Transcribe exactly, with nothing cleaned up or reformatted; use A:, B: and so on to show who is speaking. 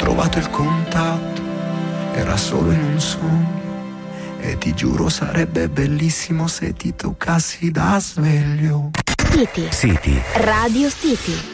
A: provato il contatto, era solo in un sogno. E ti giuro sarebbe bellissimo se ti toccassi da sveglio.
B: City.
C: City.
B: Radio City.